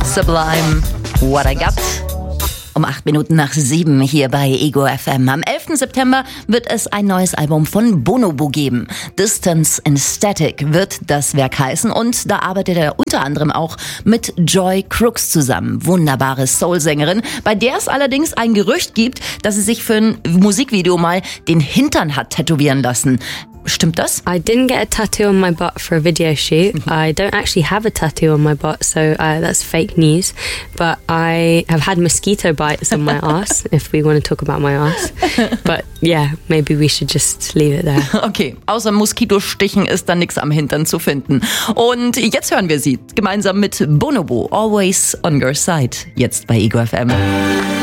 Sublime, What I Got. Um 7:08 hier bei Ego FM. Am 11. September wird es ein neues Album von Bonobo geben. Distance and Static wird das Werk heißen und da arbeitet er unter anderem auch mit Joy Crooks zusammen. Wunderbare Soul-Sängerin, bei der es allerdings ein Gerücht gibt, dass sie sich für ein Musikvideo mal den Hintern hat tätowieren lassen. Stimmt das? I didn't get a tattoo on my butt for a video shoot. I don't actually have a tattoo on my butt, so that's fake news. But I have had mosquito bites on my ass, if we want to talk about my ass. But yeah, maybe we should just leave it there. Okay, außer Moskitostichen ist da nichts am Hintern zu finden. Und jetzt hören wir sie gemeinsam mit Bonobo, Always on Your Side, jetzt bei Ego FM.